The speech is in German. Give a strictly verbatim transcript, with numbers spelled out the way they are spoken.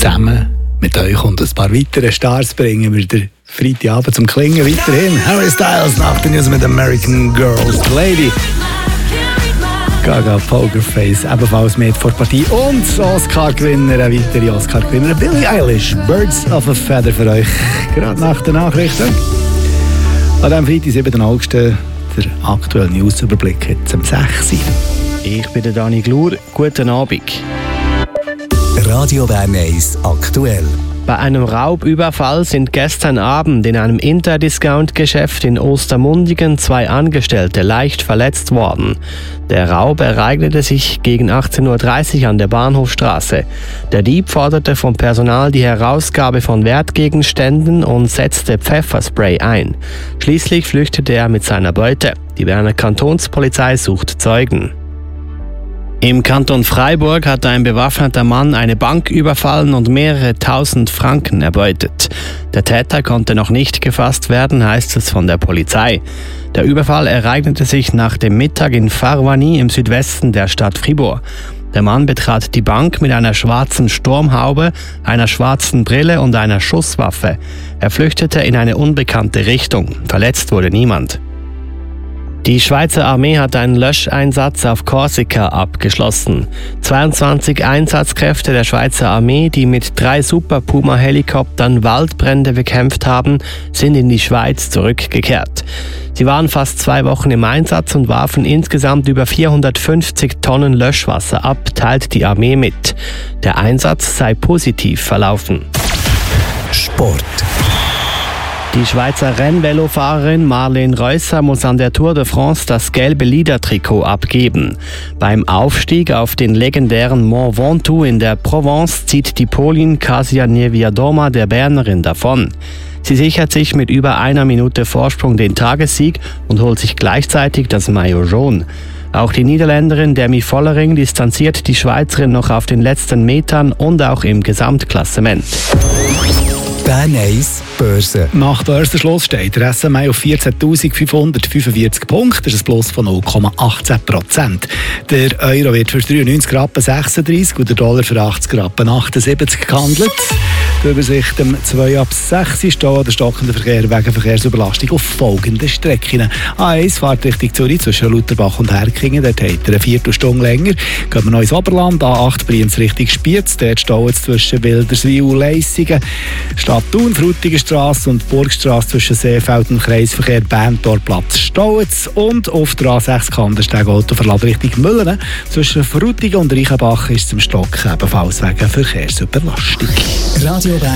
Zusammen mit euch und ein paar weiteren Stars bringen wir den Freitagabend zum Klingen weiterhin. Harry Styles nach den News mit American Girls Lady. Gaga Pokerface ebenfalls mit vor der Partie. Und Oscar-Gewinner, eine weitere Oscar-Gewinner, Billie Eilish. Birds of a Feather für euch. Gerade nach den Nachrichten. An diesem Freitag, siebten August, der aktuelle News-Überblick jetzt um sechs Uhr. Ich bin der Dani Glur. Guten Abend. Radio Bern eins aktuell. Bei einem Raubüberfall sind gestern Abend in einem Interdiscount-Geschäft in Ostermundigen zwei Angestellte leicht verletzt worden. Der Raub ereignete sich gegen achtzehn Uhr dreißig an der Bahnhofstraße. Der Dieb forderte vom Personal die Herausgabe von Wertgegenständen und setzte Pfefferspray ein. Schließlich flüchtete er mit seiner Beute. Die Berner Kantonspolizei sucht Zeugen. Im Kanton Freiburg hat ein bewaffneter Mann eine Bank überfallen und mehrere tausend Franken erbeutet. Der Täter konnte noch nicht gefasst werden, heißt es von der Polizei. Der Überfall ereignete sich nach dem Mittag in Farvany im Südwesten der Stadt Fribourg. Der Mann betrat die Bank mit einer schwarzen Sturmhaube, einer schwarzen Brille und einer Schusswaffe. Er flüchtete in eine unbekannte Richtung. Verletzt wurde niemand. Die Schweizer Armee hat einen Löscheinsatz auf Korsika abgeschlossen. zweiundzwanzig Einsatzkräfte der Schweizer Armee, die mit drei Super Puma-Helikoptern Waldbrände bekämpft haben, sind in die Schweiz zurückgekehrt. Sie waren fast zwei Wochen im Einsatz und warfen insgesamt über vierhundertfünfzig Tonnen Löschwasser ab, teilt die Armee mit. Der Einsatz sei positiv verlaufen. Sport. Die Schweizer Rennvelofahrerin Marlene Reusser muss an der Tour de France das gelbe Liedertrikot abgeben. Beim Aufstieg auf den legendären Mont Ventoux in der Provence zieht die Polin Kasia Niewiadoma der Bernerin davon. Sie sichert sich mit über einer Minute Vorsprung den Tagessieg und holt sich gleichzeitig das Maillot jaune. Auch die Niederländerin Demi Vollering distanziert die Schweizerin noch auf den letzten Metern und auch im Gesamtklassement. Bern eins Börse. Nach Börsenschluss steht der S M I auf vierzehntausendfünfhundertfünfundvierzig Punkte. Das ist ein Plus von null Komma achtzehn Prozent. Der Euro wird für dreiundneunzig Rappen sechsunddreißig und der Dollar für achtzig Rappen achtundsiebzig gehandelt. Die Übersicht um zwei ab sechs steht der stockende Verkehr wegen Verkehrsüberlastung auf folgenden Strecken. A eins fährt Richtung Zürich zwischen Lutherbach und Herkingen. Dort hat er eine Viertelstunde länger. Gehen wir noch ins Oberland. A acht Brienz Richtung Spiez. Dort steht es zwischen Wilderswil und Leissigen. Stadt Thun, Frutigenstrasse und Burgstrasse zwischen Seefeld und Kreisverkehr Bern-Torplatz Stauitz. Und auf der A sechs Kandersteg Autoverlad Richtung Müllenen. Zwischen Frutigen und Reichenbach ist es im Stock ebenfalls wegen Verkehrsüberlastung. Radio